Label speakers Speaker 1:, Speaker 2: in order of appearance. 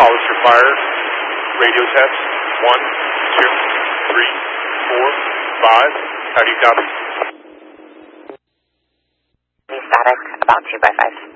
Speaker 1: Hollister Fire, radio test, 1, 2, 3, 4, 5. How do you copy?
Speaker 2: Static, about 2 by 5.